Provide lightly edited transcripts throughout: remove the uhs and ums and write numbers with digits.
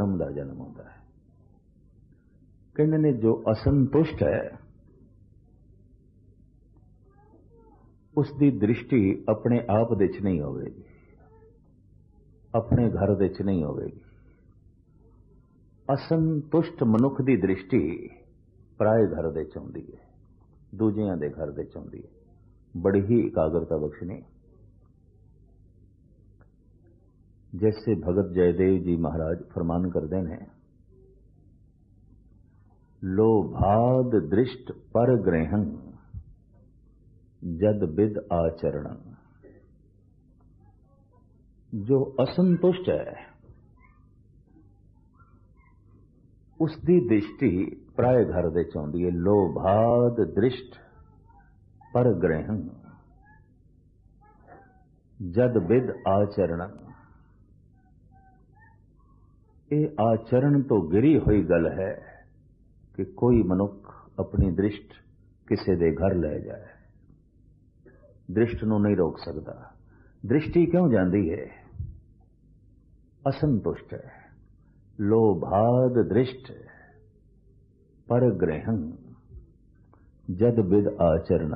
भ्रम का जन्म होता है। कहते ने जो असंतुष्ट है उसकी दृष्टि अपने आप दे च नहीं होगी, अपने घर दे च नहीं होगी। असंतुष्ट मनुख की दृष्टि पराए घर दे च आउंदी है, दूजियां दे घर दे च आउंदी है। बड़ी ही एकाग्रता बख्शनी। जैसे भगत जयदेव जी महाराज फरमान करते हैं, लोभाद दृष्ट पर ग्रहण जद विद आचरण। जो असंतुष्ट है उसकी दृष्टि पराए घर दे चाहती है। लोभाद दृष्ट पर ग्रहण जद विद आचरण। ये आचरण तो गिरी हुई गल है कि कोई मनुख अपनी दृष्ट किसी दे घर ले जाए, दृष्ट नूं नहीं रोक सकता। दृष्टि क्यों जाती है? असंतुष्ट है। लोभाद दृष्ट पर ग्रहण जद विद आचरण।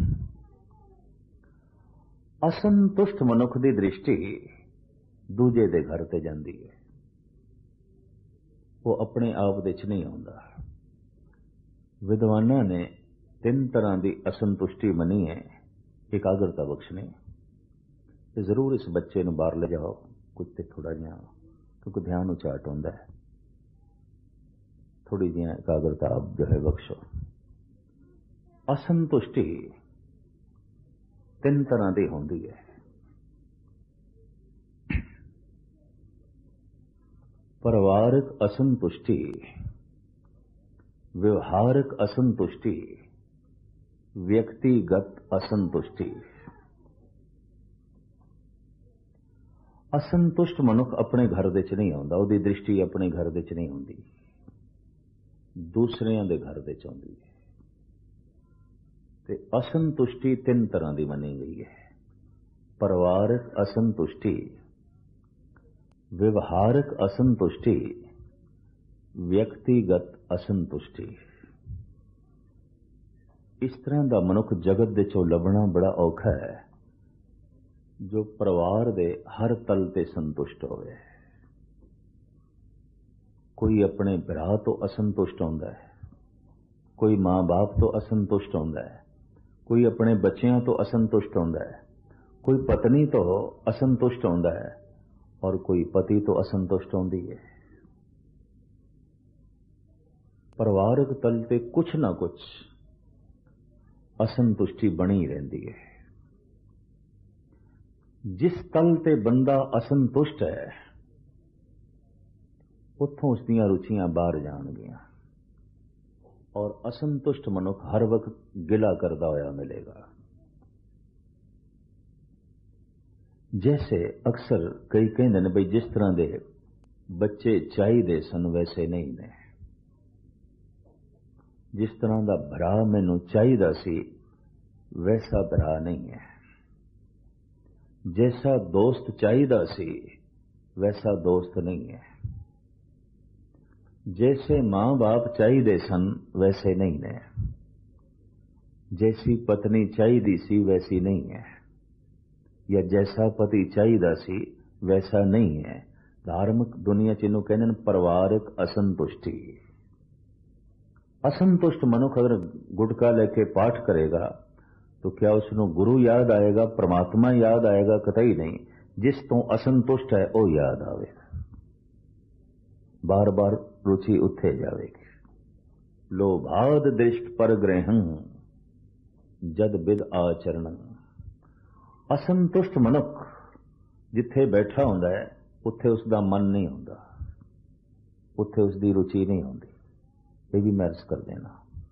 असंतुष्ट मनुख की दृष्टि दूजे दे घर ते जाती है, वो अपने आप दे च नहीं आउंदा। विद्वाना ने 3 तरह की असंतुष्टि मनी है एकाग्रता बख्शने। जरूर इस बच्चे नूं बाहर ले जाओ कुछ ते थोड़ा जिहा, क्योंकि ध्यान उचाट होंदा है, थोड़ी जी एकाग्रता आप जो है बख्शो। असंतुष्टि 3 तरह की होंदी है। परिवारक असंतुष्टि, व्यवहारिक असंतुष्टि, व्यक्तिगत असंतुष्टि। असंतुष्ट मनुख अपने घर दे च नहीं आउंदा, उहदी दृष्टि अपने घर दे च नहीं आउंदी, दूसरियां दे घर दे च आउंदी है। ते असंतुष्टि 3 तरह की मनी गई है। परिवारिक असंतुष्टि, व्यवहारिक असंतुष्टि, व्यक्तिगत असंतुष्टि। इस तरह का मनुख जगत दे चों लभना बड़ा औखा है जो परिवार दे हर तल ते संतुष्ट होवे। कोई अपने भरा तो असंतुष्ट होंदा है, कोई मां बाप तो असंतुष्ट होंदा है, कोई अपने बच्चों तो असंतुष्ट होंदा है, कोई पत्नी तो असंतुष्ट होंदा है और कोई पति तो असंतुष्ट होंदी है। परिवारक तल ते कुछ ना कुछ असंतुष्टि बनी रहती है। जिस तल ते बंदा असंतुष्ट है उत्थों उसदियां रुचियां बाहर जाणगियां और असंतुष्ट मनुख हर वक्त गिला करदा होया मिलेगा। जैसे अक्सर कई कहते हैं भाई जिस तरह के बच्चे चाहिए सन वैसे नहीं ने, जिस तरह का भरा मैनू चाहिदा सी वैसा भरा नहीं है, जैसा दोस्त चाहिदा सी वैसा दोस्त नहीं है, जैसे मां बाप चाहिए सन वैसे नहीं ने, जैसी पत्नी चाहिदी सी वैसी नहीं है, या जैसा पति चाहिदा सी वैसा नहीं है। धार्मिक दुनिया चिन्हों कहने परिवारिक असंतुष्टि। असंतुष्ट मनुख अगर गुटका लेके पाठ करेगा तो क्या उसको गुरु याद आएगा, परमात्मा याद आएगा? कतई नहीं। जिस तो असंतुष्ट है वो याद आवेगा, बार बार रुचि उत्थे जाएगी। लोभाद दृष्ट पर ग्रहण जद विद आचरण। असंतुष्ट मनुख जिथे बैठा होंदा है उत्थे उसका मन नहीं होंदा, उत्थे उसकी रुचि नहीं होंदी। ये भी मैं अर्ज कर देना।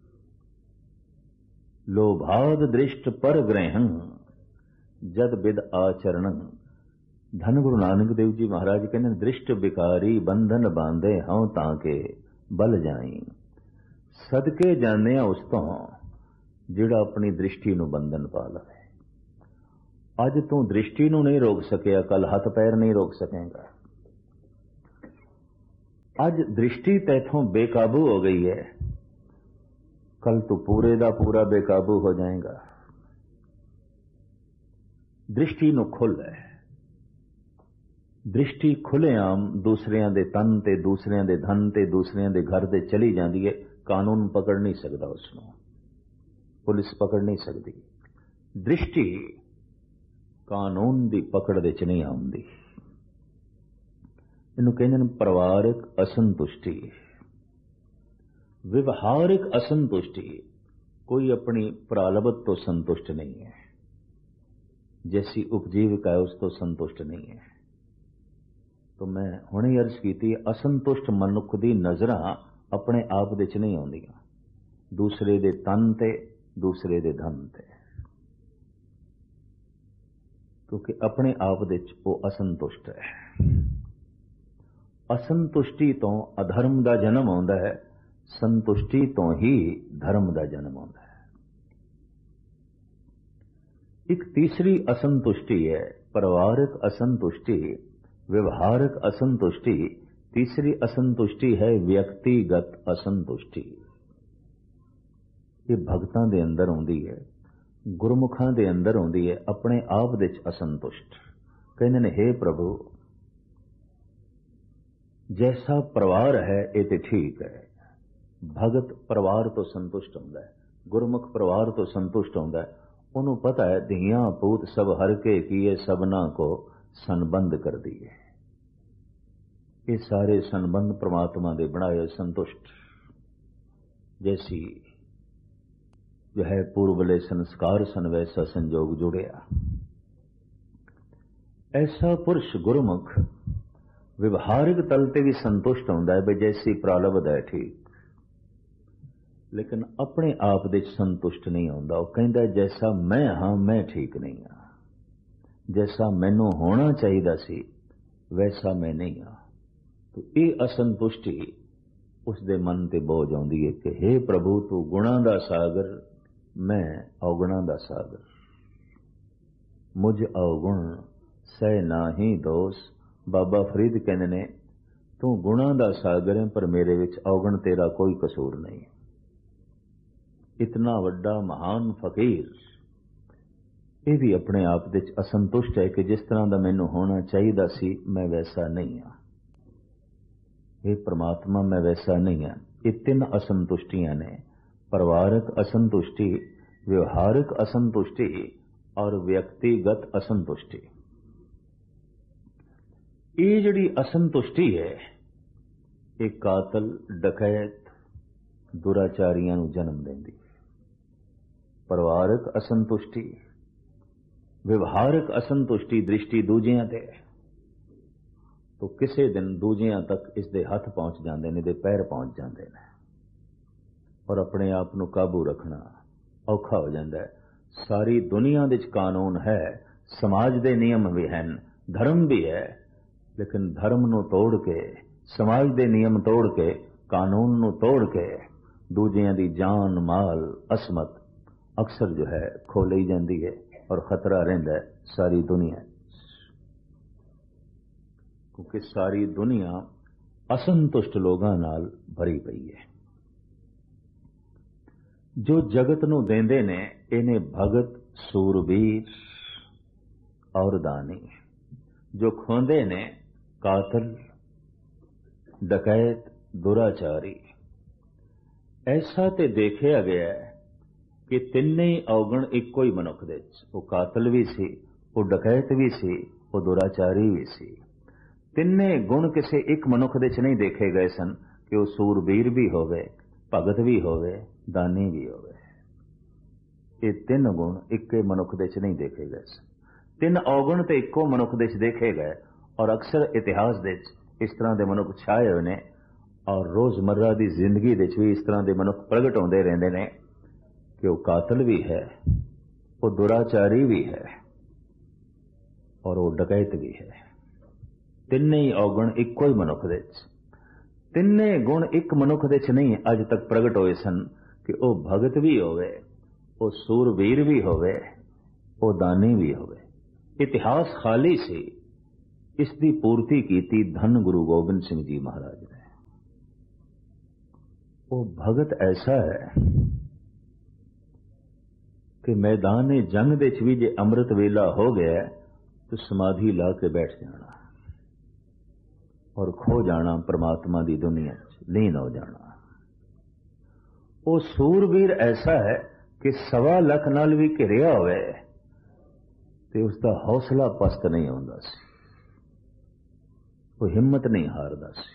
लोभाद दृष्ट पर ग्रहण जद विद आचरण। धन गुरु नानक देव जी महाराज कहते दृष्ट विकारी बंधन बांधे हूं ताके बल जाई। सदके जाने उस तो जिहड़ा अपनी दृष्टि नूं बंधन पा लवे। अज तू दृष्टि नूं नहीं रोक सकिया, कल हथ पैर नहीं रोक सकेगा। आज दृष्टि तैथों बेकाबू हो गई है, कल तो पूरे दा पूरा बेकाबू हो जाएगा। दृष्टि ਨੂੰ ਖੁੱਲ੍ਹ ਹੈ, दृष्टि खुलेआम दूसरिਆਂ ਦੇ ਤਨ ਤੇ ਦੂਸਰਿਆਂ ਦੇ ਧਨ ਤੇ ਦੂਸਰਿਆਂ ਦੇ ਘਰ ਦੇ ਚਲੀ ਜਾਂਦੀ ਹੈ। ਕਾਨੂੰਨ ਪਕੜ ਨਹੀਂ ਸਕਦਾ ਉਸ ਨੂੰ, ਪੁਲਿਸ ਪਕੜ ਨਹੀਂ ਸਕਦੀ। ਦ੍ਰਿਸ਼ਟੀ ਕਾਨੂੰਨ ਦੀ ਪਕੜ ਵਿੱਚ ਨਹੀਂ ਆਉਂਦੀ। ਇਹਨੂੰ ਕਹਿੰਦੇ ਨੇ ਪਰਿਵਾਰਕ ਅਸੰਤੁਸ਼ਟੀ, ਵਿਵਹਾਰਿਕ ਅਸੰਤੁਸ਼ਟੀ। कोई अपनी प्रालब्ध तो संतुष्ट नहीं है, जैसी उपजीविका है उस तो संतुष्ट नहीं है। तो मैं हुणे अर्ज की असंतुष्ट मनुख दी नजरां अपने आप दे च नहीं आउंदियां, दूसरे दे तन ते दूसरे दे धन ते, क्योंकि अपने आप दे च वो असंतुष्ट है। असंतुष्टि तो अधर्म का जन्म आउंदा है, संतुष्टि तो ही धर्म का जन्म होता है। एक तीसरी असंतुष्टि है परिवारिक असंतुष्टि, व्यवहारिक असंतुष्टि। तीसरी असंतुष्टि है व्यक्तिगत असंतुष्टि। ये भगतां दे अंदर आउंदी है, गुरमुखां दे अंदर आउंदी है, अपने आप दे असंतुष्ट। कहंदे ने हे प्रभु, जैसा परिवार है ये तो ठीक है, भगत परिवार तो संतुष्ट होंदा है, गुरमुख परिवार तो संतुष्ट होंदा है। उन्होंने पता है धियां पूत सब हर के किए, सबना को संबंध कर दिए। ये सारे संबंध परमात्मा दे बनाए संतुष्ट। जैसी जो है पूर्वले संस्कार सन वैसा संजोग जुड़िया। ऐसा पुरुष गुरमुख व्यवहारिक तल ते भी संतुष्ट होंदा है, भाई जैसी प्रालब्ध है ठीक, लेकिन अपने आप दे संतुष्ट नहीं होंदा। वो कहंदा जैसा मैं हाँ मैं ठीक नहीं हाँ, जैसा मैनू होना चाहिए सी वैसा मैं नहीं हाँ। तो ये असंतुष्टि उसके मन ते बोझ आउंदी है कि हे प्रभु तू गुणां दा सागर, मैं अवगुणां दा सागर, मुझ अवगुण सह नाही दोष। बाबा फरीद कहंदे ने तू गुणां दा सागर है पर मेरे विच अवगुण तेरा कोई कसूर नहीं। इतना वड्डा महान फकीर ये भी अपने आप दे असंतुष्ट है कि जिस तरह का मैनू होना चाहिए सी मैं वैसा नहीं हाँ। ये परमात्मा मैं वैसा नहीं हाँ। ये तीन असंतुष्टियां ने, परिवारिक असंतुष्टि, व्यवहारिक असंतुष्टि और व्यक्तिगत असंतुष्टि। ये जिहड़ी असंतुष्टि है ये कातल, डकैत, दुराचारियां नूं जन्म देंदी। परिवारिक असंतुष्टि, व्यवहारिक असंतुष्टि, दृष्टि दूजियां ते, तो किसी दिन दूजियां तक इसके हथ पहुंच जाते हैं, इसके पैर पहुंच जाते हैं, और अपने आप नूं काबू रखना औखा हो जाता है। सारी दुनिया दे कानून है, समाज दे नियम भी हैं, धर्म भी है, लेकिन धर्म नूं तोड़ के, समाज दे नियम तोड़ के, कानून नूं तोड़ के दूजियां दी जान माल असमत अक्सर जो है खो ली जाती है, और खतरा रहिंदा है सारी दुनिया, क्योंकि सारी दुनिया असंतुष्ट लोगों नाल भरी पई है। जो जगत नूं देंदे ने इन्हें भगत, सूरबीर और दानी, जो खोंदे ने कातल, डकैत, दुराचारी। ऐसा ते देखा गया है कि तिन्ने अवगुण इको ही मनुख दे, वो कातल भी सी, वो डकैत भी सी, वो दुराचारी भी सी। तिन्ने गुण किसी एक मनुख दे नहीं देखे गए सन कि वो सूरबीर भी होवे, भगत भी होवे, दानी भी होवे। ये तीन गुण इक्के मनुख दे नहीं देखे गए सन। तीन अवगुण तो इको मनुख दे देखे गए, और अक्सर इतिहास दे इस तरह के मनुख छाए हुए ने, और रोजमर्रा की जिंदगी दे भी इस तरह के मनुख प्रगट होंदे रहिंदे ने कि वो कातल भी है, वो दुराचारी भी है, और वो डकैत भी है। तिन्ने ही अवगुण इको ही मनुख दे, तिन्ने गुण एक मनुख दे नहीं अज तक प्रगट होए सन कि वो भगत भी होवे, वो सूरवीर भी होवे, वो दानी भी होवे। इतिहास खाली सी, इसकी पूर्ति की धन गुरु गोबिंद सिंह जी महाराज ने। वो भगत ऐसा है कि मैदान जंग दे च भी जे अमृत वेला हो गया तो समाधि ला के बैठ जाना और खो जाना परमात्मा की दुनिया लीन हो जाना। वो सूरवीर ऐसा है कि 1.25 लाख नाल भी घिरिया होवे ते उसका हौसला पस्त नहीं होंदा सी, वो हिम्मत नहीं हारदा सी,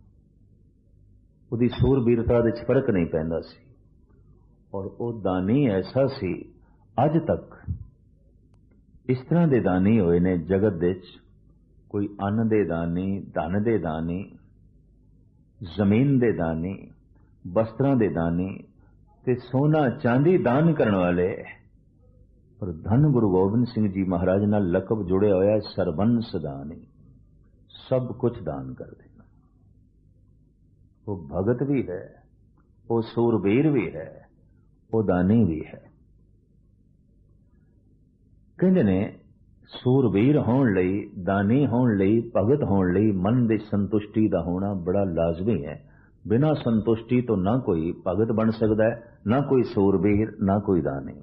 उसदी सूरबीरता दे च फर्क नहीं पैंदा सी। और वो दानी ऐसा सी, अज तक इस तरह के दानी होए ने जगत दे च, कोई अन्न दे दानी, धन दे दानी, जमीन दे दानी, वस्त्रां दे दानी ते सोना चांदी दान करने वाले। पर धन गुरु गोबिंद सिंह जी महाराज नाल लकब जुड़े होया सरबंस दानी, सब कुछ दान कर देना। वो भगत भी है, वो सूरबीर भी है, वो दानी भी है। कहते ने सूरबीर होने लई, दानी होने लई, भगत होने लई मन की संतुष्टि का होना बड़ा लाजमी है। बिना संतुष्टि तो ना कोई भगत बन सकता है, ना कोई सूरबीर, ना कोई दानी।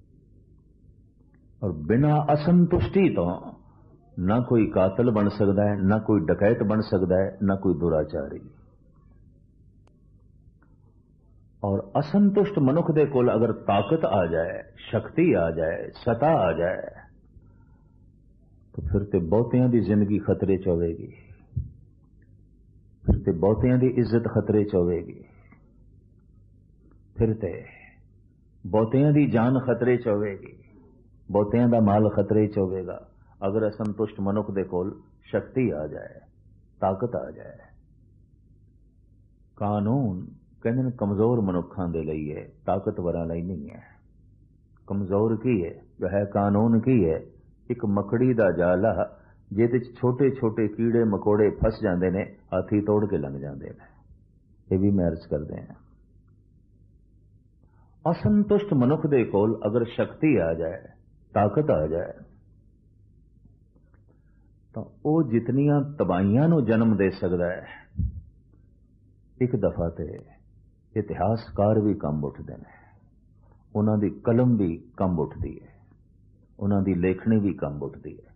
और बिना असंतुष्टि तो ना कोई कातल बन सकता है, ना कोई डकैत बन सकता है, ना कोई दुराचारी। और असंतुष्ट मनुख दे कोल अगर ताकत आ जाए, शक्ति आ जाए, सता आ जाए तो फिर ते बहुतियां दी जिंदगी खतरे च होवेगी, फिर ते बहुतियां दी इज्जत खतरे च होवेगी, फिर ते बहुतियां दी जान खतरे च होवेगी, बहुतियां दा माल खतरे च होवेगा अगर असंतुष्ट मनुख दे कोल शक्ति आ जाए, ताकत आ जाए। कानून कहते हैं कमजोर मनुखों के लिए है, ताकतवरां लई नहीं है। कमजोर की है जो है, कानून की है, एक मकड़ी का जाला जिहदे च छोटे छोटे कीड़े मकोड़े फस जाते हैं, हाथी तोड़ के लंघ जाते हैं। ये भी मैं अर्ज करते हैं। असंतुष्ट मनुख दे कोल अगर शक्ति आ जाए, ताकत आ जाए तो वो जितनियां तबाहियां नूं जन्म दे सकता है, एक दफा ते इतिहासकार भी कम उठते हैं, उन्हां दी कलम भी कम उठती है, उन्हां दी लेखनी भी कम उठती है।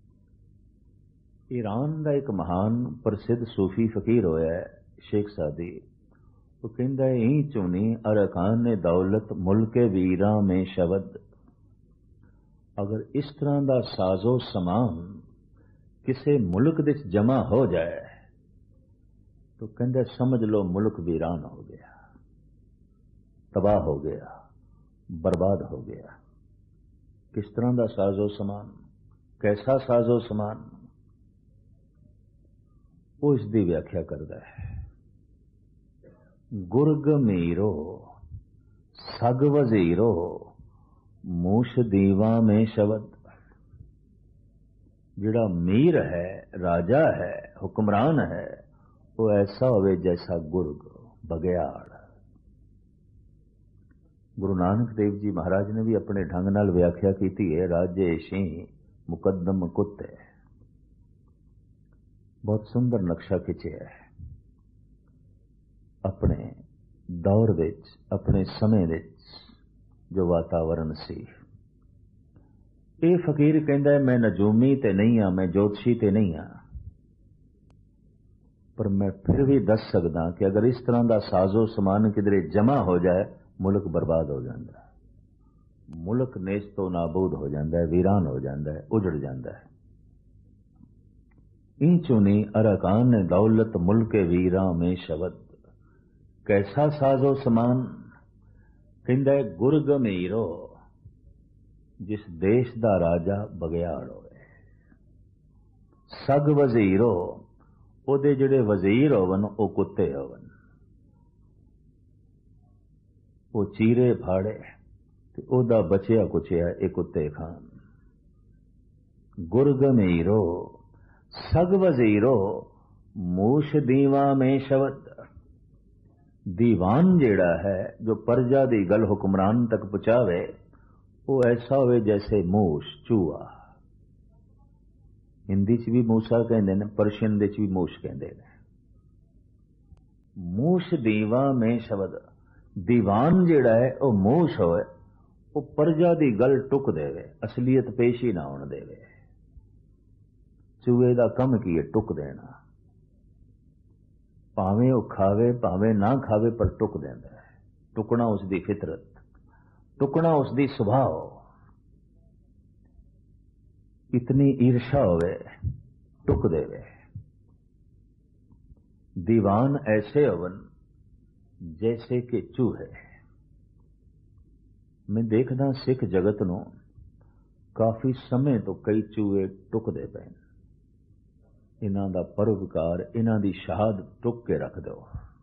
ईरान का एक महान प्रसिद्ध सूफी फकीर होया है शेख सादी, वो कहता है ही चुनी अरकान ने दौलत मुल्के वीरा में शबद। अगर इस तरह का साजो समान किसी मुल्क दे जमा हो जाए तो कहते समझ लो मुल्क वीरान हो गया, तबाह हो गया, बर्बाद हो गया। किस तरह का साजो समान, कैसा साजो समान, वो इसकी व्याख्या करता है। गुरग मीरो सग वजीरो मूश दीवा में शबद। जिहड़ा मीर है, राजा है, हुक्मरान है, वो ऐसा होवे जैसा गुरग, बगयाड़। गुरु नानक देव जी महाराज ने भी अपने ढंग नाल व्याख्या की है, राजे सिंह मुकदम कुत्ते। बहुत सुंदर नक्शा खिंचिया है अपने दौर विच, अपने समय विच जो वातावरण सी। ये फकीर कहता है मैं नजूमी ते नहीं हाँ, मैं ज्योतिषी ते नहीं हाँ, पर मैं फिर भी दस सकदा कि अगर इस तरह का साजो समान किधरे जमा हो जाए मुल्क बर्बाद हो जाता है, मुल्क नेस्तो नाबूद हो जाता है, वीरान हो जाता है, उजड़ जाता है। इन चुनी अरकान ने दौलत मुल्क वीरा में शबद। कैसा साजो समान, कहता है गुरग मीरो जिस देश का राजा बगयाड़ होवे, सग वजीरो ओदे जिहड़े वजीर होवन वो कुत्ते होवन, वो चीरे फाड़े ते ओदा बचिया कुचिया एक कुत्ते खान। गुरग मीरो सग वजीरो मूश दीवा में शबद। दीवान जेड़ा है जो प्रजा दी गल हुक्मरान तक पहुंचावे, वो ऐसा होवे जैसे मूश, चूहा। हिंदी च भी मूसा कहते हैं, पर्शियन दे च भी मूश कहते हैं। मूछ दीवा में शब्द दीवान जिहड़ा है वह मूछ होए वो प्रजा दी गल टुक देवे, असलीयत पेश ही ना होने देवे। चूहे दा कम की है टुक देना, भावें वो खावे भावें ना खावे पर टुक देंदा है। टुकना उसकी फितरत, टुकना उसकी स्वभाव। इतनी ईर्षा होवे टुक देवे। दीवान ऐसे हवन जैसे कि चूहे। मैं देखदा सिख जगत नूं काफी समय तो कई चूहे टुकदे पे। इन्हां दा परोपकार, इन्हां दी शहादत टुक के रख दो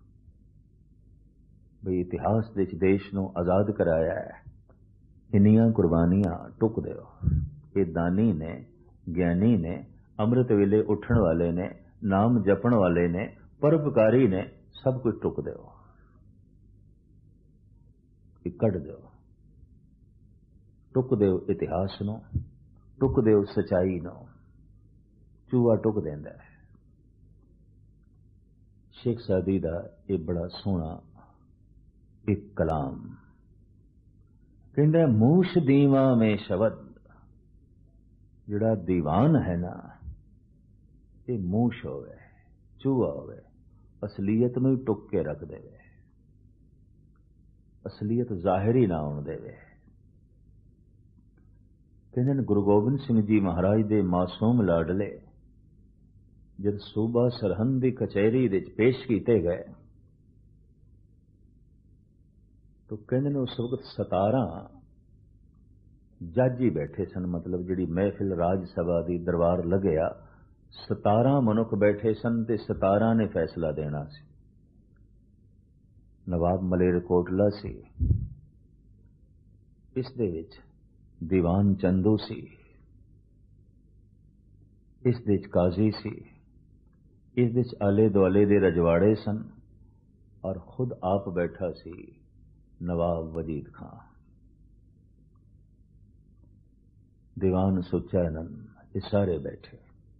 भी इतिहास दे देश नूं आजाद कराया है, इन्नियां कुर्बानियां टुक दो। ये दानी ने, ज्ञानी ने, अमृत वेले उठण वाले ने, नाम जपण वाले ने, परोपकारी ने, सब कुछ टुक दो, कढ़ दो। टुक दो इतिहास नूं, टुक दो सच्चाई नूं। चूहा टुक देंदा है। शेख सादी दा एक बड़ा सोहना एक कलाम कहंदा, मूछ दीवा में शब्द, जिहड़ा दीवान है ना ये मूछ होवे, चूहा होवे, असलीयत नूं ही टुक के रख देवे, असलीयत जाहिर ही ना होण देवे। कहंदे ने गुरु गोबिंद सिंह जी महाराज दे मासूम लाडले जब सूबा सरहंद दी कचहरी दे पेश कीते गए तो कहंदे ने उस वक्त 17 जज ही बैठे सन। मतलब जिहड़ी महफिल राज सभा दी दरबार लगया, 17 मनुख बैठे सन ते 17 ने फैसला देना सी। नवाब मलेरकोटला सी, इस दे विच दीवान चंदू सी, इस दे विच काजी सी, इस दे विच आले दुआले दे रजवाड़े सन और खुद आप बैठा सी नवाब वजीद खां। दीवान सुचानंद ये सारे बैठे।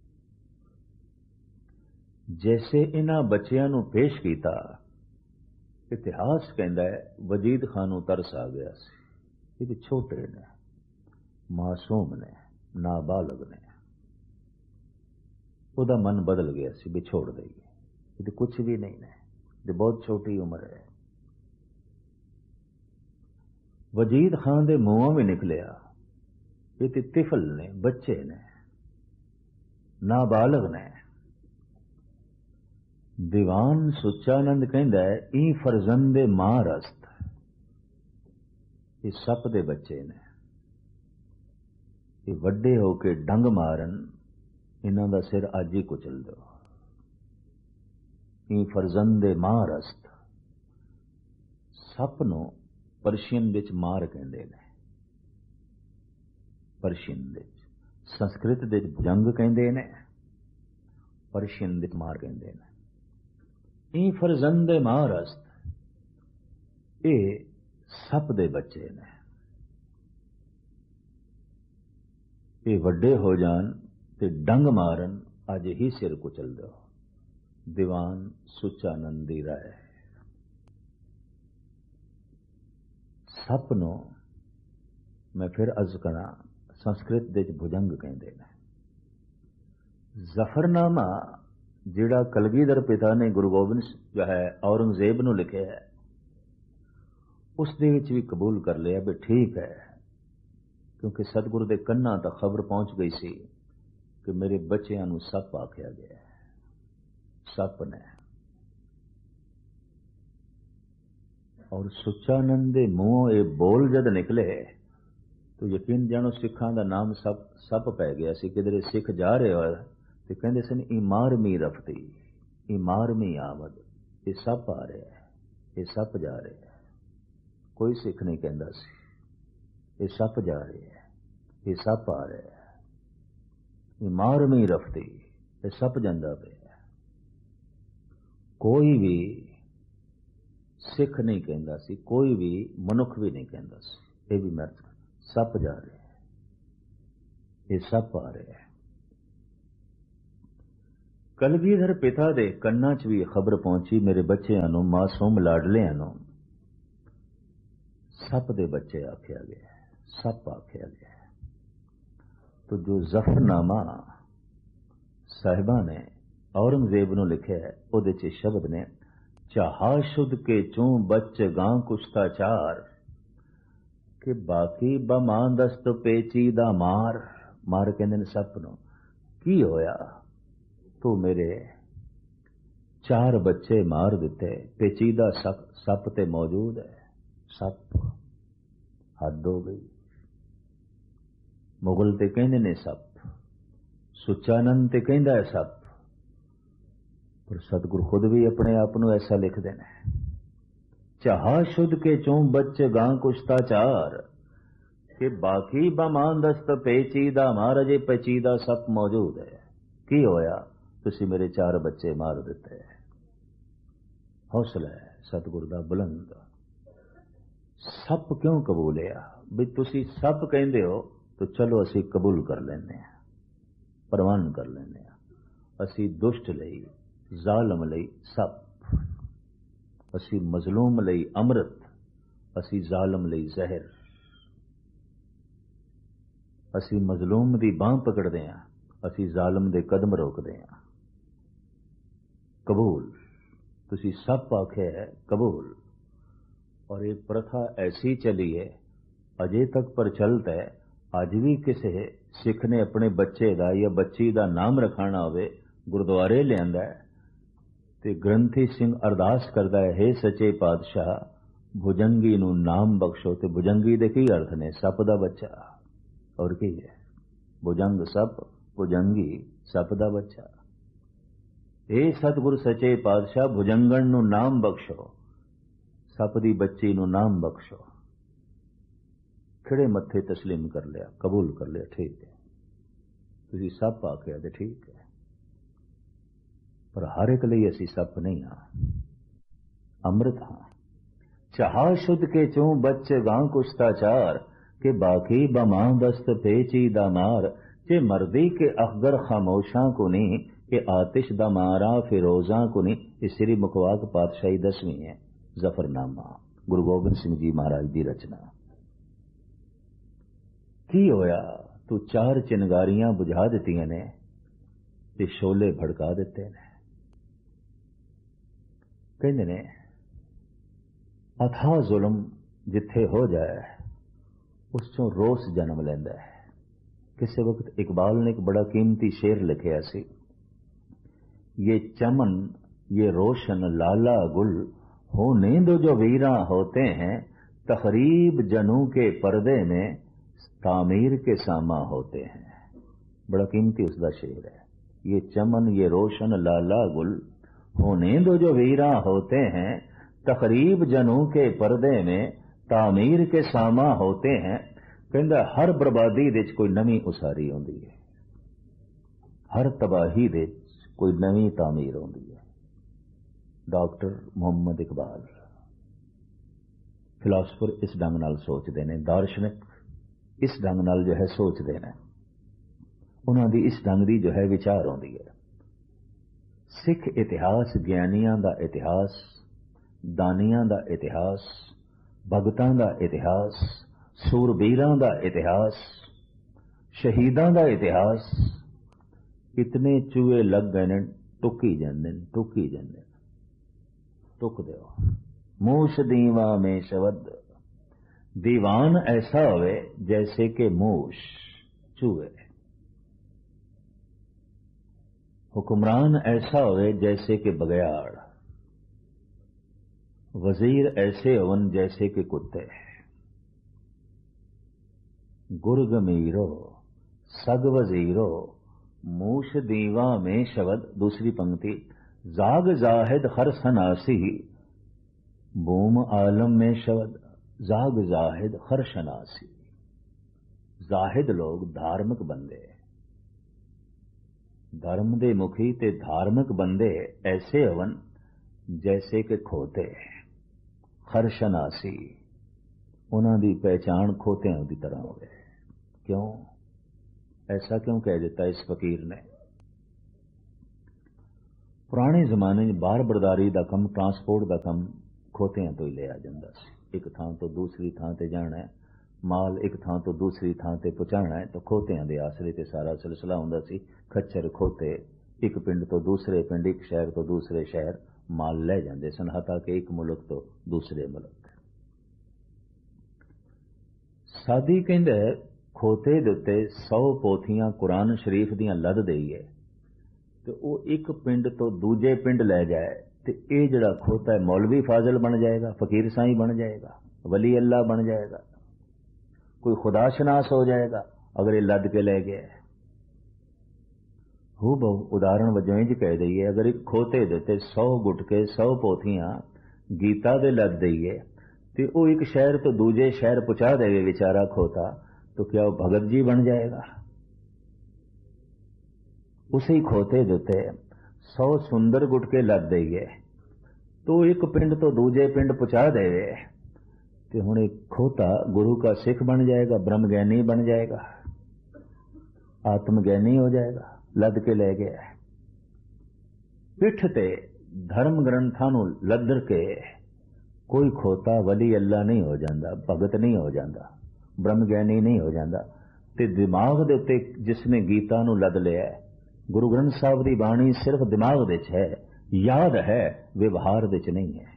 जैसे इन्हां बच्चियां नूं पेश कीता, इतिहास कहंदा है वजीद खां नूं तरस आ गया सी। ये छोटे ने, मासूम ने, नाबालग ने। उहदा मन बदल गया सी भी छोड़ देइए, ये कुछ भी नहीं ने, ये बहुत छोटी उम्र है। वजीद खां दे मुंहों भी निकलिया, ये तो तिफल ने, बच्चे ने, नाबालग ने। दीवान सुचानंद कहंदा है ई फरजंदे मां रस्त, ये सप दे बच्चे ने, ये वड्डे होके डंग मारन, इन्हां दा सिर अज ही कुचल दो। ई फरजंदे मां रस्त, सप नूं पर्शियन विच मार कहंदे ने, पर्शियन विच, संस्कृत विच जंग कहंदे ने, पर्शियन विच मार कहंदे ने। ई फरजंदे मां रस्त, ये सप दे बच्चे ने, ये वड्डे हो जान ते डंग मारन, अज ही सिर कुचल दो। दीवान सुचानंद दी राय। सप नूं मैं फिर अर्ज करा, संस्कृत दे भुजंग कहंदे ने। जफरनामा जिहड़ा कलगीधर पिता ने गुरु गोबिंद जो है औरंगजेब नूं लिखिया है, उस दे विच भी कबूल कर लिया भी ठीक है, क्योंकि सतगुरु दे कन्नां तक खबर पहुंच गई सी कि मेरे बच्चियां नूं सप आखिया गया है। सप ने और सुचानंद दे मूंहों ये बोल जद निकले तो यकीन जानो सिखां दा नाम सप पै गया सी। किधरे सिख जा रहे हो तो कहंदे सन इमारमी रफ्ती, इमारमी आमद, ये सप आ रहे है, ये सप जा रहे है। कोई सिख नहीं कहंदा सी ये सप जा रहे है, ये सप आ रहे है। इमारमी रफ्ती, ये सप जांदा पे है। कोई भी सिख नहीं कहंदा सी, कोई भी मनुख भी नहीं कहंदा सी, ये भी मैं सप जा रहे हैं, ये सप आ रहे हैं। ਕਲਗੀਧਰ ਪਿਤਾ ਦੇ ਕੰਨਾਂ 'ਚ ਵੀ ਖਬਰ ਪਹੁੰਚੀ, ਮੇਰੇ ਬੱਚਿਆਂ ਨੂੰ, ਮਾਸੂਮ ਲਾਡਲਿਆਂ ਨੂੰ ਸੱਪ ਦੇ ਬੱਚੇ ਆਖਿਆ ਗਿਆ, ਸੱਪ ਆਖਿਆ ਗਿਆ। तो जो जफरनामा साहिबा ने औरंगजेब ਨੂੰ ਲਿਖਿਆ ਹੈ, ਉਹਦੇ 'ਚ ਸ਼ਬਦ ਨੇ, ਚਾਹਾ ਸ਼ੁੱਧ ਕੇ ਚੋਂ ਬੱਚ ਗਾਂ ਕੁਸ਼ਤਾ ਚਾਰ ਕਿ ਬਾਕੀ ਬਮਾਂ ਦਸਤ ਪੇਚੀ ਦਾ ਮਾਰ। ਮਾਰ ਕਹਿੰਦੇ ਨੇ ਸੱਪ ਨੂੰ। ਕੀ ਹੋਇਆ? ਤੂੰ ਮੇਰੇ 4 ਬੱਚੇ ਮਾਰ ਦਿੱਤੇ, ਪੇਚੀਦਾ ਸੱਪ ਤੇ ਮੌਜੂਦ ਹੈ। ਸੱਪ ਹੱਦ ਹੋ ਗਈ। ਮੁਗਲ ਤੇ ਕਹਿੰਦੇ ਨੇ ਸੱਪ, ਸੁਚਾਨੰਦ ਤੇ ਕਹਿੰਦਾ ਹੈ ਸੱਪ, ਪਰ ਸਤਿਗੁਰੂ ਖੁਦ ਵੀ ਆਪਣੇ ਆਪ ਨੂੰ ਐਸਾ ਲਿਖਦੇ ਨੇ। ਚਾਹਾ ਸ਼ੁੱਧ ਕੇ ਚੋਂ ਬੱਚ ਗਾਂ ਕੁਸ਼ਤਾ ਚਾਰ ਕਿ ਬਾਕੀ ਬਮਾਂ ਦਸਤ ਪੇਚੀਦਾ ਮਾਰ। ਅਜੇ ਪੇਚੀਦਾ ਸੱਪ ਮੌਜੂਦ ਹੈ। ਕੀ ਹੋਇਆ? ਤੁਸੀਂ ਮੇਰੇ 4 ਬੱਚੇ ਮਾਰ ਦਿੱਤੇ। ਹੌਸਲਾ ਹੈ ਸਤਿਗੁਰੂ ਦਾ ਬੁਲੰਦ। ਸੱਪ ਕਿਉਂ ਕਬੂਲਿਆ? ਵੀ ਤੁਸੀਂ ਸੱਪ ਕਹਿੰਦੇ ਹੋ तो चलो असी कबूल कर लेने, प्रवान कर लेने। असी दुष्ट लई, जालम लई सप, असी मजलूम लई अमृत, असी जालम लई जहर। असी मजलूम दी बांह पकड़ते हैं, असी जालम दे कदम रोकते हैं। कबूल। तुसी सप आखे है कबूल। और ये प्रथा ऐसी चली है, अजे तक प्रचलित है। ਅੱਜ ਵੀ ਕਿਸੇ ਸਿੱਖ ਨੇ ਆਪਣੇ ਬੱਚੇ ਦਾ ਜਾਂ ਬੱਚੀ ਦਾ ਨਾਮ ਰਖਾਣਾ ਹੋਵੇ, ਗੁਰਦੁਆਰੇ ਲਿਆਂਦਾ ਤੇ ਗ੍ਰੰਥੀ ਸਿੰਘ ਅਰਦਾਸ ਕਰਦਾ ਹੈ, ਹੇ ਸੱਚੇ ਪਾਤਸ਼ਾਹ ਭੁਜੰਗੀ ਨੂੰ ਨਾਮ ਬਖਸ਼ੋ। ਤੇ ਭੁਜੰਗੀ ਦੇ ਕੀ ਅਰਥ ਨੇ? ਸੱਪ ਦਾ ਬੱਚਾ। ਔਰ ਕੀ ਹੈ? ਭੁਜੰਗ ਸੱਪ, ਭੁਜੰਗੀ ਸੱਪ ਦਾ ਬੱਚਾ। ਇਹ ਸਤਿਗੁਰ ਸੱਚੇ ਪਾਤਸ਼ਾਹ ਭੁਜੰਗਣ ਨੂੰ ਨਾਮ ਬਖਸ਼ੋ, ਸੱਪ ਦੀ ਬੱਚੀ ਨੂੰ ਨਾਮ ਬਖਸ਼ੋ। खिड़े मत्थे तस्लीम कर लिया, कबूल कर लिया, ठीक है। तुसी सप आखिया ते ठीक है, पर हर एक लिए असी सप नहीं हाँ, अमृत हाँ। चाहा शुद्ध के चों बच्चे गां कुश्ता चार के बाकी बमां दस्त पेची दा मार। जे मर्दी के अखगर खामोशां को नहीं के आतिश दा मारा फिरोजा को नहीं। ये श्री मुखवाक पातशाही 10वीं है, जफरनामा, गुरु गोबिंद सिंह जी महाराज की रचना। की होया? तू 4 चिनगारियां बुझा दित्तियां ने ते शोले भड़का दिते ने। कहंदे ने अथाह जुल्म जिथे हो जाए उस चों रोस जन्म लैंदा है। किसी वक्त इकबाल ने एक बड़ा कीमती शेर लिखिया सी, ये चमन ये रोशन लाला गुल होने दो जो वीरा होते हैं, तकरीब जनू के पर्दे में तामीर के सामा होते हैं। बड़ा कीमती उसका शेर है। ये चमन ये रोशन लाला गुल होने दो जो वीरा होते हैं, तकरीब जनू के पर्दे में तामीर के सामा होते हैं। कहंदा हर बर्बादी दे कोई नवी उसारी होंदी है, हर तबाही दे कोई नवी तामीर होंदी है। डॉक्टर मोहम्मद इकबाल फिलासफर इस ढंग नाल सोचते हैं, दार्शनिक इस ढंग नाल जो है सोचते हैं, उन्हां दी इस ढंग दी जो है विचार आउंदी है। सिख इतिहास ज्ञानियां दा इतिहास, दानियां दा इतिहास, भगतां दा इतिहास, सूरबीरां दा इतिहास, शहीदां दा इतिहास। इतने चूहे लग गए ने, टुकी जांदे, टुकी जांदे। टुक दिओ। मूछ दीवा में शबद, दीवान ऐसा होवे जैसे के मूश, चूहे। हुक्मरान ऐसा होवे जैसे के बगयाड़, वजीर ऐसे होवन जैसे के कुत्ते। गुर्ग मीरो सग वजीरो मूश दीवा में शबद। दूसरी पंक्ति, जाग जाहिद हर सनासी बूम आलम में शबद। जाग जाहिद हर शनासी। जाहिद लोग धार्मिक बंदे, धर्म दे मुखी ते धार्मिक बंदे ऐसे हवन जैसे कि खोते। हर शनासी, उन्हां दी पहचान खोतियां दी तरह होवे। क्यों? ऐसा क्यों कह देता इस फकीर ने? पुराने जमाने बार बरदारी का कम, ट्रांसपोर्ट का कम खोतियां तो ही लिया जाता सी। एक थां तो दूसरी थां ते जाना है, माल एक थां तो दूसरी थां ते पहुंचाना है, तो खोतियां दे आसरे ते सारा सिलसिला हुंदा सी। खच्चर खोते एक पिंड तो दूसरे पिंड, एक शहर तो दूसरे शहर माल ले जाते सन, हता कि एक मुल्क तो दूसरे मुल्क। सादी कहंदे खोते दे उत्ते 100 पोथियां कुरान शरीफ दियां लद देईए तो वो एक पिंड तो दूजे पिंड ले जाए, तो ये जड़ा खोता है मौलवी फाजिल बन जाएगा, फकीर साईं बन जाएगा, वली अल्लाह बन जाएगा, कोई खुदाशनास हो जाएगा अगर ये लद के ले गया। हो बहु उदाहरण वजों इंज कह दईए, अगर एक खोते देते 100 गुटके 100 पोथियां गीता दे लद दईए तो वो एक शहर तो दूजे शहर पहुंचा देवे बेचारा खोता, तो क्या वो भगत जी बन जाएगा? उसे ही खोते देते 100 सुंदर गुटके लद देइए तो एक पिंड तो दूजे पिंड पहुंचा देवे, तो हुण एक खोता गुरु का सिख बन जाएगा, ब्रह्म ज्ञानी बन जाएगा, आत्मज्ञानी हो जाएगा, लद के ले गया। पिठ ते धर्म ग्रंथां नूं लदर के कोई खोता वली अल्लाह नहीं हो जाता, भगत नहीं हो जाता, ब्रह्म ज्ञानी नहीं हो जाता। ते दिमाग दे उत्ते जिसने गीता नूं लद लिया, गुरु ग्रंथ साहब की बाणी सिर्फ दिमाग दे च है, याद है, व्यवहार दे च नहीं है।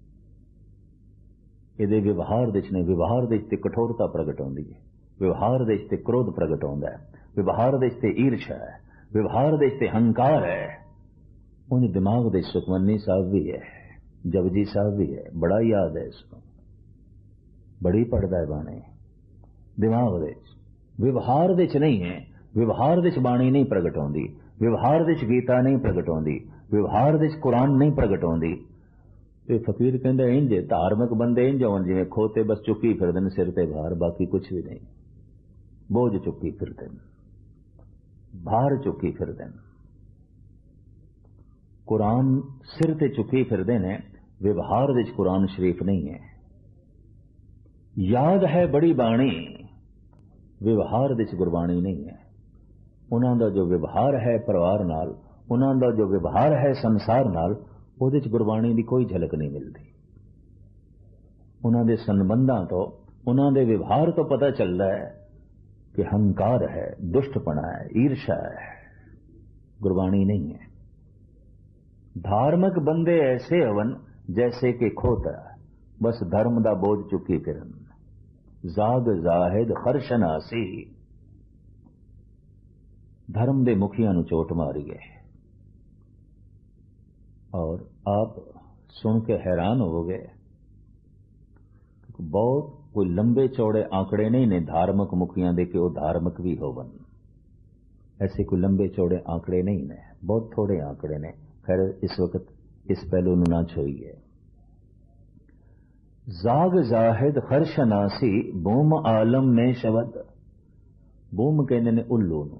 ये व्यवहार दे च नहीं, व्यवहार दे च कठोरता प्रगट होती है, व्यवहार दे च क्रोध प्रगट होता है, व्यवहार दे च ईर्षा है, व्यवहार दे च हंकार है। उन दिमाग दे सुखमनी साहब भी है, जपजी साहब भी है, बड़ा याद है इसको, बड़ी पढ़ता है बाणी दिमाग दे च, व्यवहार दे च नहीं है। व्यवहार दे च बाणी नहीं प्रगट होंदी, व्यवहार दे च गीता नहीं प्रगट होंदी, व्यवहार दे च कुरान नहीं प्रगट होंदी। ते फकीर कहंदे इंज धार्मिक बंदे इंज होण जिवें खोते बस चुकी फिरदे ने सिर ते भार, बाकी कुछ भी नहीं, बोझ चुकी फिरदे ने, भार चुकी फिरदे ने, कुरान सिर ते चुकी फिरदे ने, व्यवहार दे च कुरान शरीफ नहीं है। याद है बड़ी बाणी, व्यवहार दे च गुरबाणी नहीं है। उन्हां दा जो व्यवहार है परिवार नाल, उन्हां दा जो व्यवहार है संसार नाल, उहदे च गुरबाणी दी कोई झलक नहीं मिलती। उन्हां दे संबंधां तो, उन्हां दे व्यवहार तो पता चलता है कि हंकार है, दुष्टपना है, ईर्षा है, गुरबाणी नहीं है। धार्मिक बंदे ऐसे हवन जैसे कि खोता बस धर्म दा बोझ चुकी फिरन, जाग जाहिद खरशनासी, धर्म दे मुखिया नूं चोट मारी है। और आप सुन के हैरान होगे, बहुत कोई लंबे चौड़े आंकड़े नहीं ने धार्मिक मुखिया दे कि वो धार्मिक भी होवन, ऐसे कोई लंबे चौड़े आंकड़े नहीं ने, बहुत थोड़े आंकड़े ने। खैर इस वक्त इस पहलू नूं ना छोइए। जाग जाहिद खरशनासी बूम आलम में शबद, बूम कहने ने उल्लू नूं,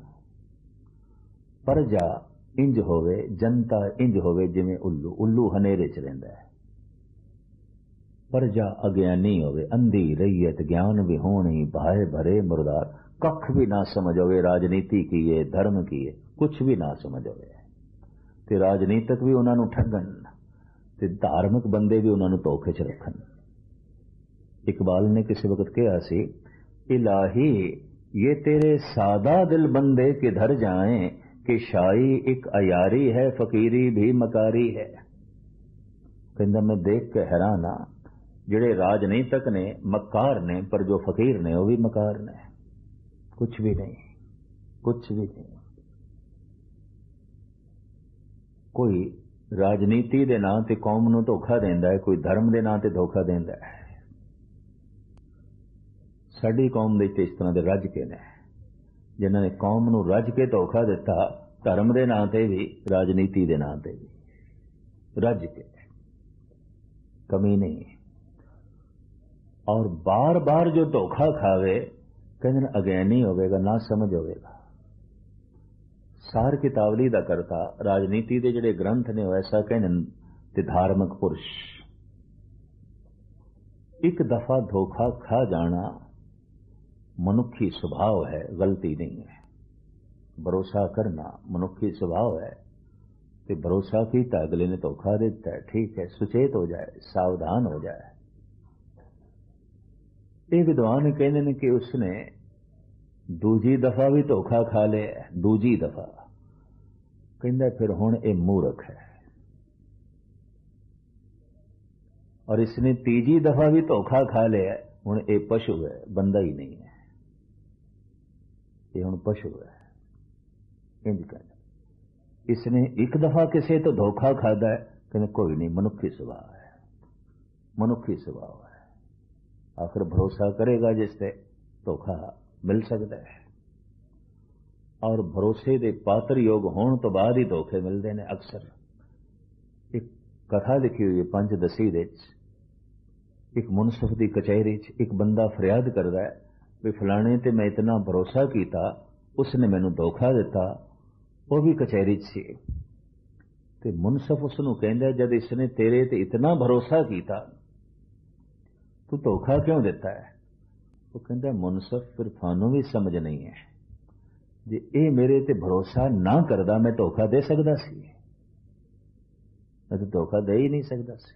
प्रजा इंज होवे, जनता इंज होवे जिवें उल्लू, उल्लू हनेरे च रहिंदा है, प्रजा अज्ञानी होवे, अंधी रैयत ज्ञान विहोणी, भाए भरे मुरदार, कख भी ना समझ होवे राजनीति की है, धर्म की है, कुछ भी ना समझ होवे, ते राजनीतिक भी उन्हां नूं ठगन, ते धार्मिक बंदे भी उन्हां नूं धोखे च रखन। इकबाल ने किसी वक्त कहा सी, इलाही ये तेरे सादा दिल बंदे किधर जाएं, कि शाही एक अयारी है, फकीरी भी मकारी है। कहंदा मैं देख के हैरान हाँ, जिहड़े राजनीतिक ने मकार ने, पर जो फकीर ने वो भी मकार ने, कुछ भी नहीं, कुछ भी नहीं। कोई राजनीति दे नां ते कौम नूं धोखा देंदा है, कोई धर्म दे नां ते धोखा देंदा है। साडी कौम दे इस तरह दे रज के ने, जिन्हां ने कौम नूं रज के धोखा दिता, धर्म दे नां ते भी, राजनीति दे नां ते भी रज के, कमी नहीं। और बार बार जो धोखा खावे कहते अज्ञानी होवेगा, ना समझ होवेगा। सार कितावली दा करता राजनीति दे जिहड़े ग्रंथ ने ऐसा कहने ते धार्मिक पुरुष, एक दफा धोखा खा जाना मनुखी स्वभाव है, गलती नहीं है। भरोसा करना मनुखी स्वभाव है, ਤੇ ਭਰੋਸਾ ਕੀਤਾ, ਅਗਲੇ ਨੇ ਧੋਖਾ ਦਿੱਤਾ ਹੈ, ठीक है, सुचेत हो जाए, सावधान हो जाए। ਇਹ ਵਿਦਵਾਨ ਕਹਿੰਦੇ ਨੇ ਕਿ ਉਸਨੇ ਦੂਜੀ ਦਫਾ ਵੀ ਧੋਖਾ ਖਾ ਲਿਆ, ਦੂਜੀ ਦਫਾ। ਕਹਿੰਦਾ ਫਿਰ ਹੁਣ ਇਹ ਮੂਰਖ ਹੈ। और इसने तीजी दफा भी धोखा खा लिया, हुण ये पशु है, बंदा ही नहीं है, ये हुण पशु है। इंज कहना इसने एक दफा किसी तो धोखा खादा है, कहने कोई नहीं, मनुखी स्वभाव है, मनुखी स्वभाव है। आखिर भरोसा करेगा जिससे धोखा मिल सकता है, और भरोसे दे पात्र योग होने तो बाद ही धोखे मिलते हैं। अक्सर एक कथा लिखी हुई है पंचदशी दे, एक मुनसिफ की कचहरी एक बंदा फरियाद करता है भी फलाने ते मैं इतना भरोसा किया, उसने मैनू धोखा दिता, वो भी कचहरी सी। ते मुनसिफ उसनू कहंदा जब इसने तेरे ते इतना भरोसा किया तू धोखा क्यों दिता है? वो कहंदा मुनसिफ फिर थानू भी समझ नहीं है, जे ये मेरे ते भरोसा ना करदा मैं धोखा दे सकदा सी? मैं तो धोखा दे ही नहीं सकदा सी।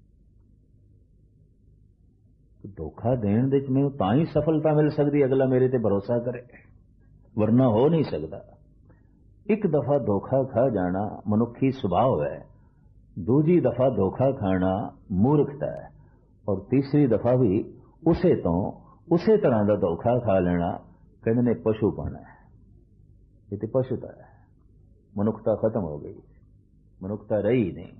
तो धोखा देने दे मैनूं तां ही सफलता मिल सकती अगला मेरे ते भरोसा करे, वरना हो नहीं सकता। एक दफा धोखा खा जाना मनुखी स्वभाव है, दूजी दफा धोखा खाना मूर्खता है, और तीसरी दफा भी उसे तरह का धोखा खा लेना कहते ने पशुपन है। ये तो पशुता है, मनुखता खत्म हो गई, मनुखता रही नहीं।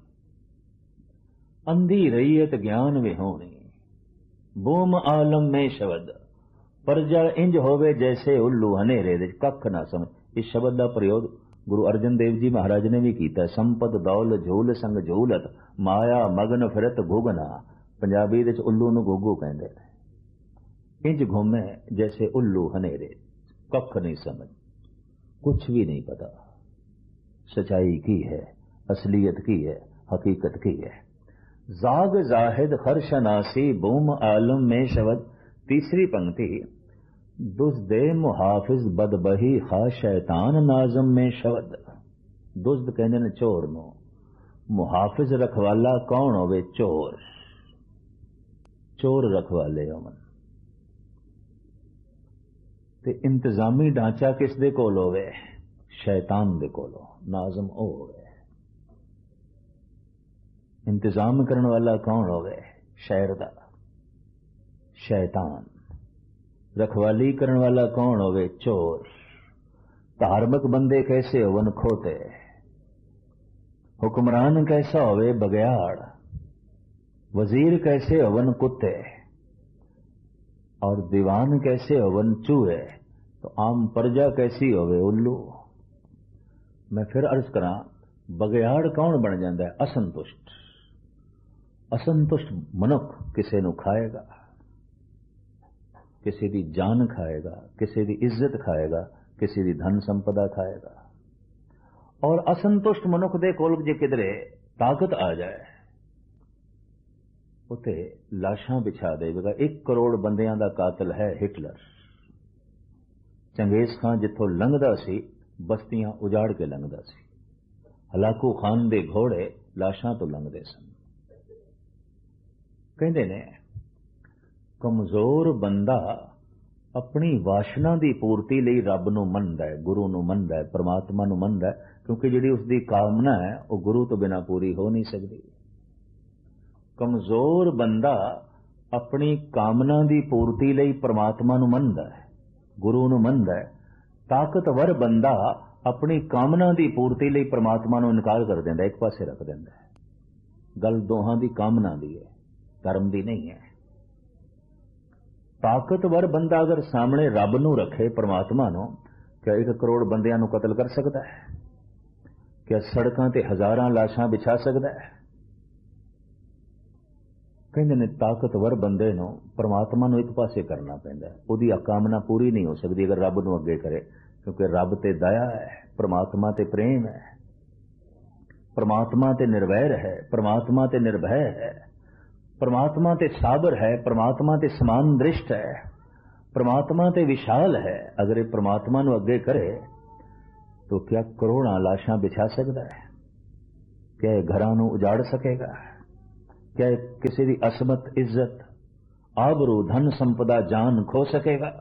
अंधी रईयत ज्ञान विहोणी, बूम आलम में शब्द परजा इंज होवे जैसे उल्लू हनेरे दे कख ना समझ। इस शब्द का प्रयोग गुरु अर्जन देव जी महाराज ने भी किया। संपत दौल झूल संग झूलत, माया मगन फिरत घुगना। पंजाबी दे उल्लू नूं घुग्गू कहंदे। इंज घूमे जैसे उल्लू हनेरे, कख नहीं समझ, कुछ भी नहीं पता सच्चाई की है, असलियत की है, हकीकत की है। जाग जाहिद खरशनासी बूम आलम में शब्द। तीसरी पंक्ति दुज़्दे मुहाफिज बदबही खा शैतान नाजम में शब्द। दुज़्द कहंदे ने चोर नूं, मुहाफिज रखवाला कौन होवे? चोर, चोर रखवाले होवन। ते इंतजामी ढांचा किस दे कोल होवे? शैतान दे कोल। नाजम ओ होवे। इंतजाम करने वाला कौन होवे? शहर दा शैतान। रखवाली करने वाला कौन होवे? चोर। धार्मिक बंदे कैसे होवन? खोते। हुक्मरान कैसा होवे? बगयाड़। वजीर कैसे होवन? कुत्ते। और दीवान कैसे होवन? चूहे। तो आम प्रजा कैसी होवे? उल्लू। मैं फिर अर्ज करा, बगयाड़ कौन बन जाता है? असंतुष्ट। असंतुष्ट मनुख किसी नूं खाएगा, किसी की जान खाएगा, किसी की इज्जत खाएगा, किसी की धन संपदा खाएगा। और असंतुष्ट मनुख दे कोल जे किधरे ताकत आ जाए, उते लाशां बिछा देगा। 1 करोड़ बंदियां दा कातिल है हिटलर। चंगेज खान जिथों लंघदा सी बस्तियां उजाड़ के लंघदा सी। हलाकू खान दे घोड़े लाशां तो लंघदे सन। कहते ने कमजोर बंदा अपनी वासना की पूर्ति लई रब नूं मनदा है, गुरु नूं मनदा है, परमात्मा नूं मनदा है, क्योंकि जिहड़ी उसकी कामना है वह गुरु तो बिना पूरी हो नहीं सकती। कमजोर बंदा अपनी कामना की पूर्ति लई परमात्मा नूं मनदा है, गुरु नूं मनदा है। ताकतवर बंदा अपनी कामना की पूर्ति लई परमात्मा नूं इनकार कर देंदा, एक पासे रख देंदा है। गल दोहां दी कामना दी है, धर्म दी नहीं है। ताकतवर बंदा अगर सामने रब नूं रखे, परमात्मा नूं, क्या 1 करोड़ बंदियां नूं कतल कर सकता है? क्या सड़कां ते हजारां लाशां बिछा सकता है? कहंदे ने ताकतवर बंदे नूं परमात्मा नूं एक पासे करना पैंदा है। उहदी कामना पूरी नहीं हो सकती अगर रब नूं अगे करे, क्योंकि रब ते दया है, परमात्मा ते प्रेम है, परमात्मा ते निर्वैर है, परमात्मा ते निर्भय है, परमात्मा ते साबर है, परमात्मा ते समान दृष्ट है, परमात्मा ते विशाल है। अगर ये परमात्मा नूं अगे करे तो क्या करोड़ां लाशां बिछा सकता है? क्या घरां नूं उजाड़ सकेगा? क्या किसी की असमत इज्जत आबरू धन संपदा जान खो सकेगा?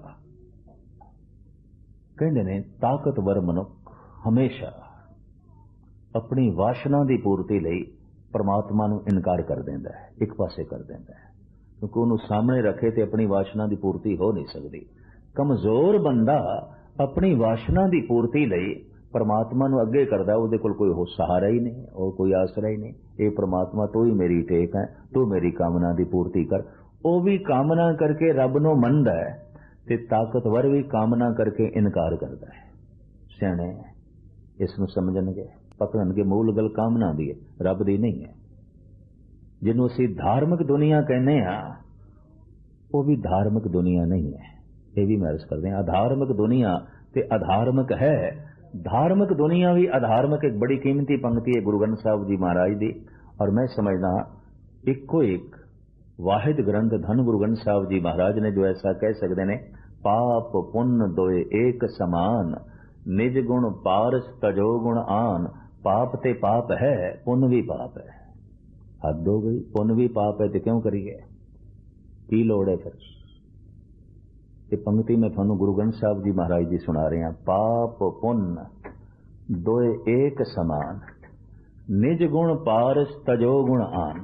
कहते ने ताकतवर मनुख हमेशा अपनी वासना की पूर्ति लई परमात्मा नूं इनकार कर देंदा है, एक पासे कर देंदा है, क्योंकि उन्होंने सामने रखे तो अपनी वासना की पूर्ति हो नहीं सकती। कमजोर बंदा अपनी वासना की पूर्ति लई परमात्मा नूं अगे करदा, उहदे कोल कोई हो सहारा ही नहीं और कोई आसरा ही नहीं। ये परमात्मा तू ही मेरी टेक है, तू मेरी कामना की पूर्ति कर। वह भी कामना करके रब नूं मनदा है ते ताकतवर भी कामना करके इनकार करता है। सियाणे इसनूं समझणगे, पकड़नगे मूल गल कामना दी है, रब दी नहीं है। जिन्हों असीं धार्मिक दुनिया कहने वो भी धार्मिक दुनिया नहीं है, ये भी मैं अर्ज करते हैं। अधार्मिक दुनिया ते अधार्मिक है, धार्मिक दुनिया भी अधार्मिक। एक बड़ी कीमती पंक्ति है गुरु ग्रंथ साहब जी महाराज दी, और मैं समझना इको एक वाहिद ग्रंथ धन गुरु ग्रंथ साहब जी महाराज ने जो ऐसा कह सकते ने, पाप पुण्य दोए एक समान, निज गुण पारस तजो गुण आन। पाप ते पाप है, पुण्य भी पाप है। हद हो गई, पुण्य भी पाप है तो क्यों करिए, की लोड़ है फिर? ये पंक्ति में थानू गुरु ग्रंथ साहब जी महाराज जी सुना रहे हैं। पाप पुण्य दोए एक समान, निज गुण पारस तजो गुण आन।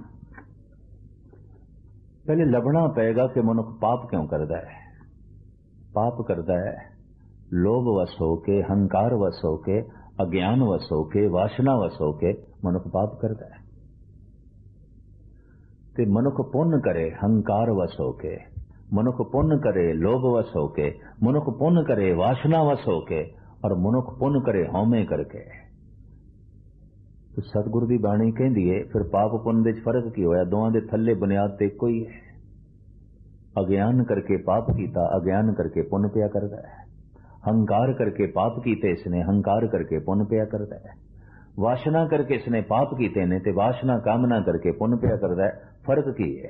पहले लभना पड़ेगा कि मनुख पाप क्यों करता है। पाप करता है लोभ वश होके, हंकार वश होके, अज्ञान वश होके, वासना वश होके मनुख पाप करता है। ते मनुख पुण्य करे हंकार वश होके, मनुख पुण्य करे लोभ वश होके, मनुख पुण्य करे वासना वश होके, और मनुख पुण्य करे हौमे करके। तो सतगुरु की बाणी कहती है फिर पाप पुण्य दे फर्क की होया? दोवां दे थल्ले बुनियाद ते इको ही है। अज्ञान करके पाप कीता, अज्ञान करके पुण्य पिया करता है। हंकार करके पाप कीते इसने, हंकार करके पुण्य पिया करता है। वासना करके इसने पाप कीते ने ते वासना कामना करके पुण्य पिया करता है। फर्क की है?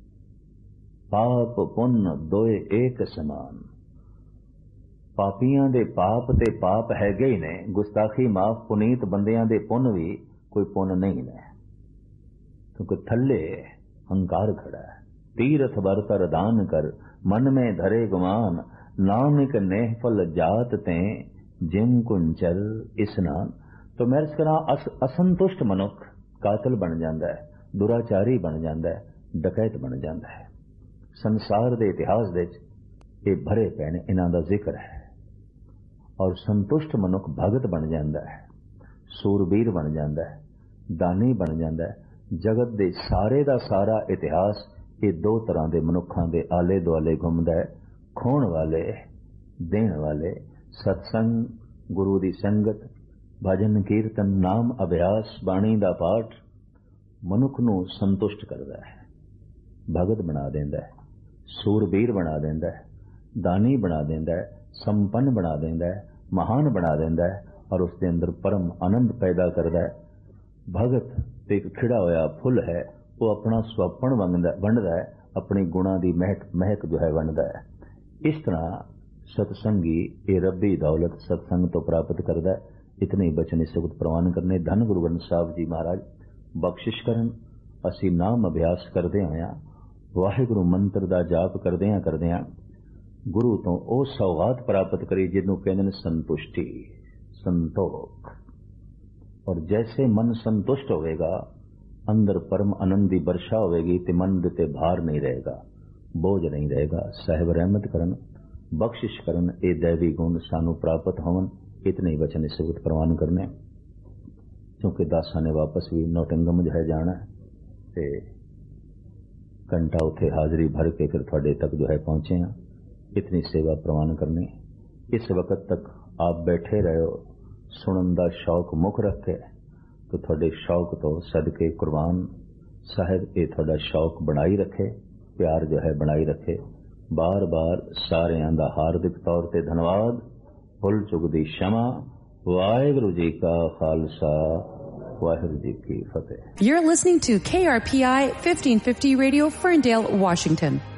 पाप पुण्य दोए एक समान। पापियां दे पाप ते पाप हैगे ही ने, गुस्ताखी माफ, पुनीत बंदियां दे पुण्य भी कोई पुण्य नहीं ने, क्योंकि थल्ले हंकार खड़ा है। तीरथ बरतर दान कर, मन में धरे गुमान, नानक नेह फल जात ते जिम कुंचल स्नान। तो मैं करा असंतुष्ट मनुख कातल बन जाता है, दुराचारी बन जाता है, डकैत बन जाता है। संसार के इतिहास दे ये भरे पे ने, इन्हां दा जिक्र है। और संतुष्ट मनुख भगत बन जाता है, सूरबीर बन जाता है, दानी बन जाता है। जगत दे सारे दा सारा इतिहास ये दो तरह के मनुखों के आले दुआले घूमता है, खोण वाले, देण वाले। सत्संग, गुरु की संगत, भजन कीर्तन, नाम अभ्यास, बाणी का पाठ मनुख नूं संतुष्ट करता है, भगत बना देंदा है, सूरबीर बना देंदा है, दानी बना देंदा है, संपन्न बना देंदा है, महान बना देंदा है, और उसके अंदर परम आनंद पैदा करता है। भगत एक खिड़ा होया फुल है, वो अपना स्वपन वंडदा है, अपनी गुणा की महक जो है वंडदा है। इस तरह सत्संगी ये रब्बी दौलत सत्संग तो प्राप्त करता है। इतने ही बचन इस वक्त प्रवान करने। धन गुरु ग्रंथ साहब जी महाराज बख्शिश करन। असी नाम अभ्यास करदे होया वाहिगुरु मंत्र दा जाप करदियां गुरु तो ओ सौगात प्राप्त करी जिन्हों कहते संतुष्टि, संतोख। और जैसे मन संतुष्ट होवेगा, अंदर परम आनंद की वर्षा होवेगी, ते मन दे भार नहीं रहेगा, बोझ नहीं रहेगा। साहिब रहमत करन, बख्शिश करन, ए दैवी गुण सानू प्राप्त होवन। इतने ही वचन इस वक्त प्रवान करने, क्योंकि दासा ने वापस भी नौटिंगम जो है जाना है, ते घंटा उथे हाजरी भर के फिर थोड़े तक जो है पहुंचे हैं। इतनी सेवा प्रवान करने। इस वक्त तक आप बैठे रहो, सुनन दा शौक मुख रखे, तो थोड़े शौक तो सदके कुर्बान साहिब ये थोड़ा शौक बनाई रखे, प्यार जो है बनाई रखे। बार बार सारियां दा हार्दिक तौर ते धन्यवाद। भुल चुक दी क्षमा। वाहिगुरु जी का खालसा, वाहिगुरु जी की फतेह। You're listening to KRPI 1550 Radio, Ferndale, Washington.